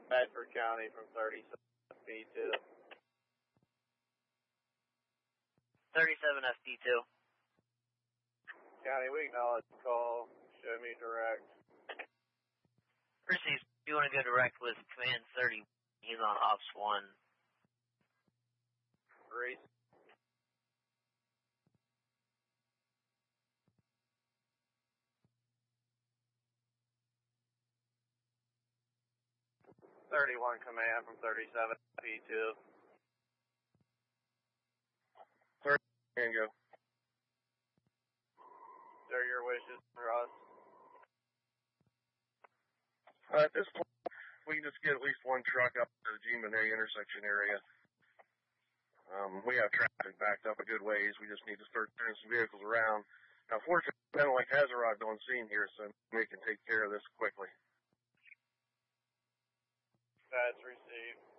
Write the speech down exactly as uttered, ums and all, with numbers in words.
Bedford County from thirty-seven F D two. thirty-seven F D two. County, we acknowledge the call. Show me direct. Received. You want to go direct with Command thirty. He's on Ops one. Reese. thirty-one Command from thirty-seven F D two. thirty, and go. Sir, your wishes for us. Uh, at this point, we can just get at least one truck up to the G-Manet intersection area. Um, we have traffic backed up a good ways. We just need to start turning some vehicles around. Now, fortunately, Benelink has arrived on scene here, so we can take care of this quickly. That's received.